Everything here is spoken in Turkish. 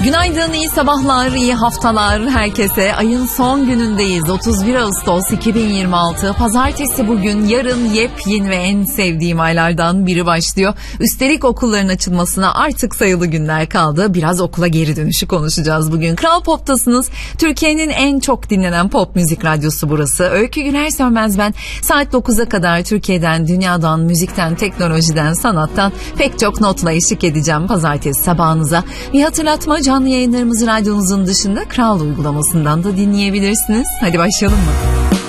Günaydın, iyi sabahlar, iyi haftalar herkese. Ayın son günündeyiz. 31 Ağustos 2026. Pazartesi bugün, yarın yepyeni ve en sevdiğim aylardan biri başlıyor. Üstelik okulların açılmasına artık sayılı günler kaldı. Biraz okula geri dönüşü konuşacağız bugün. Kral Pop'tasınız. Türkiye'nin en çok dinlenen pop müzik radyosu burası. Öykü Güler Sönmez ben. Saat 9'a kadar Türkiye'den, dünyadan, müzikten, teknolojiden, sanattan pek çok notla eşlik edeceğim pazartesi sabahınıza. Bir hatırlatma, canlı yayınlarımızı radyonuzun dışında Kral uygulamasından da dinleyebilirsiniz. Hadi başlayalım mı?